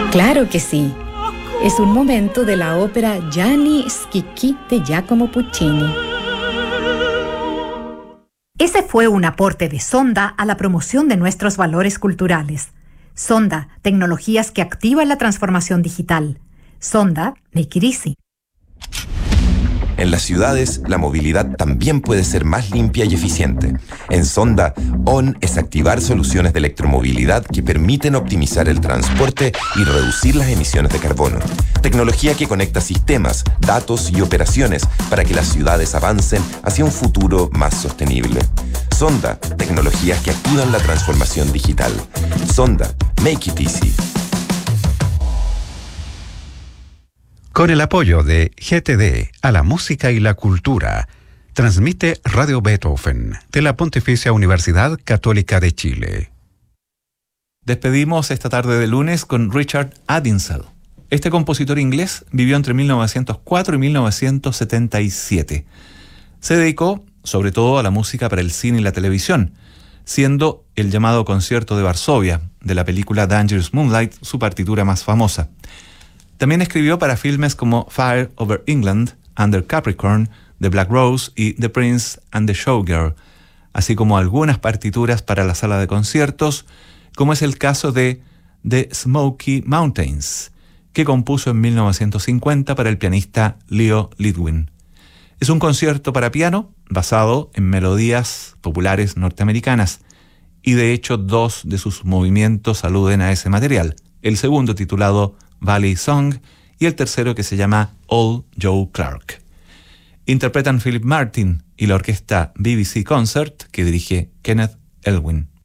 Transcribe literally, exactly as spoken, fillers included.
Claro que sí. Es un momento de la ópera Gianni Schicchi de Giacomo Puccini. Ese fue un aporte de Sonda a la promoción de nuestros valores culturales. Sonda, tecnologías que activan la transformación digital. Sonda, make it easy. En las ciudades, la movilidad también puede ser más limpia y eficiente. En Sonda, O N es activar soluciones de electromovilidad que permiten optimizar el transporte y reducir las emisiones de carbono. Tecnología que conecta sistemas, datos y operaciones para que las ciudades avancen hacia un futuro más sostenible. Sonda, tecnologías que activan la transformación digital. Sonda, make it easy. Con el apoyo de G T D a la música y la cultura, transmite Radio Beethoven de la Pontificia Universidad Católica de Chile. Despedimos esta tarde de lunes con Richard Addinsell. Este compositor inglés vivió entre mil novecientos cuatro y mil novecientos setenta y siete. Se dedicó sobre todo a la música para el cine y la televisión, siendo el llamado Concierto de Varsovia, de la película Dangerous Moonlight, su partitura más famosa. También escribió para filmes como Fire Over England, Under Capricorn, The Black Rose y The Prince and the Showgirl, así como algunas partituras para la sala de conciertos, como es el caso de The Smoky Mountains, que compuso en mil novecientos cincuenta para el pianista Leo Lidwin. Es un concierto para piano basado en melodías populares norteamericanas, y de hecho dos de sus movimientos aluden a ese material, el segundo titulado Valley Song y el tercero que se llama Old Joe Clark. Interpretan Philip Martin y la orquesta B B C Concert que dirige Kenneth Elwin.